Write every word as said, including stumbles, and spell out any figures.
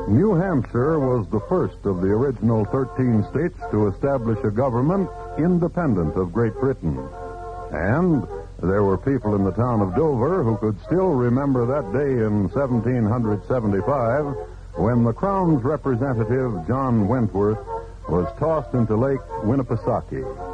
New Hampshire was the first of the original thirteen states to establish a government independent of Great Britain. And there were people in the town of Dover who could still remember that day in seventeen seventy-five when the Crown's representative, John Wentworth, was tossed into Lake Winnipesaukee.